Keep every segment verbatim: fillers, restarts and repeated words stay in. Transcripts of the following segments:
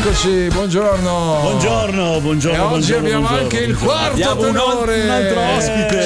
Eccoci, buongiorno. Buongiorno, buongiorno. E oggi buongiorno, abbiamo buongiorno, anche il buongiorno. quarto Abbiamo tenore. un altro ospite.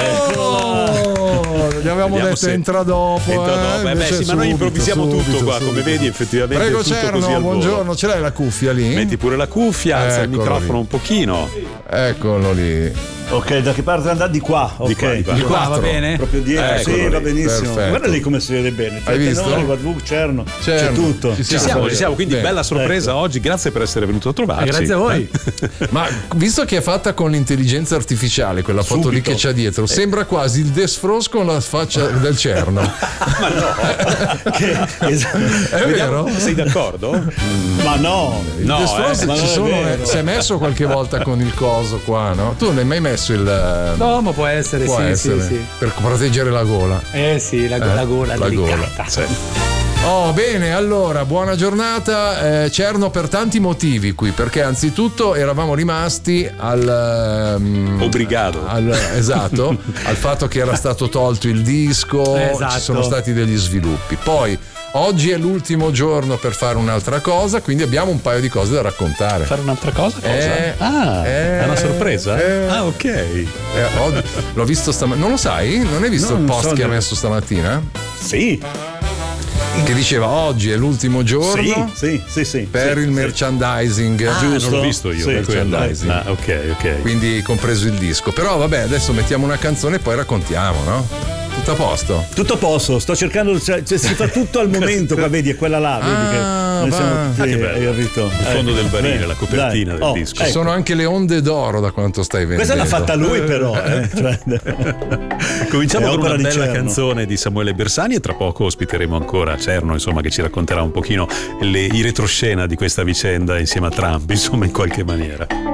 Cerno! Gli avevamo Vediamo detto se- entra dopo. Entra eh, dopo. Eh beh, invece sì, ma noi subito, improvvisiamo subito, tutto qua, subito. come vedi, effettivamente Prego è tutto Cerno, così al volo. buongiorno. Ce l'hai la cuffia lì? Metti pure la cuffia, alza il Eccolo microfono lì. un pochino. Eccolo lì. Ok, da che parte andare? Di qua. Di ok. qua, di qua. Di Di qua, va va bene? Proprio dietro. Eccolo sì, lì. va benissimo. Perfetto. Guarda lì come si vede bene. Hai visto? Tenore, Guadluc, Cerno. C'è Cerno. tutto. Ci Ci siamo, ci siamo, quindi Bene. bella sorpresa Ecco. oggi, grazie per essere venuto a trovarci. Grazie a voi. Ma visto che è fatta con l'intelligenza artificiale, quella foto lì Subito. che c'è dietro, sembra quasi il Des Fros con la faccia del Cerno. Ma no, Che- esatto. È vero? sei d'accordo? Ma no. Il No, Des Fros eh, ma ci non è sono, vero. si è messo qualche volta con il coso qua, no? Tu non hai mai messo il. No, ma può essere, Può sì, essere, sì, sì. per proteggere la gola. Eh sì, la, Eh, la gola la delicata. gola. Sì. Oh, bene, allora, buona giornata. Eh, Cerno per tanti motivi qui, perché anzitutto eravamo rimasti al. ehm, Obrigado. al- esatto, al fatto che era stato tolto il disco, Esatto. ci sono stati degli sviluppi. Poi. Oggi è l'ultimo giorno per fare un'altra cosa, quindi abbiamo un paio di cose da raccontare. Fare un'altra cosa? Cosa? Eh, ah, eh, è una sorpresa? eh. Ah, ok. Eh, oggi- l'ho visto stamattina. Non lo sai? Non hai visto No, il non post so, che ha no. messo stamattina? Sì. Che diceva oggi è l'ultimo giorno Sì, sì, sì, sì. per sì, il sì. merchandising. Ah, Giusto. non l'ho visto io. Sì, per quello. merchandising. Ah, ok, ok. Quindi compreso il disco. Però vabbè, adesso mettiamo una canzone e poi raccontiamo, no? Tutto a posto. Tutto a posto, sto cercando, cioè, cioè, si fa tutto al momento, qua vedi, è quella là, vedi Ah, che noi va. siamo tutti, Ah, che bello. hai capito? Il fondo Eh, del barile, beh, la copertina dai. del Oh, disco. Ci ecco. sono anche le onde d'oro da quanto stai vedendo. Questa l'ha fatta lui però, eh, cioè, Cominciamo È con una opera di bella Cerno. canzone di Samuele Bersani e tra poco ospiteremo ancora Cerno, insomma, che ci racconterà un pochino le, i retroscena di questa vicenda insieme a Trump, insomma, in qualche maniera.